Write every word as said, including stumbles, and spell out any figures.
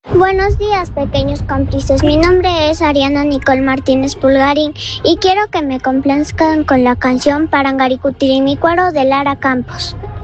Buenos días, pequeños cómplices. Mi nombre es Ariana Nicole Martínez Pulgarín y quiero que me complazcan con la canción Parangaricutirimícuaro de Lara Campos.